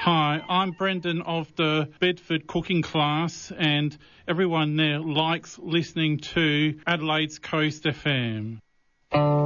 Hi, I'm Brendan of the Bedford cooking class, and everyone there likes listening to Adelaide's Coast FM.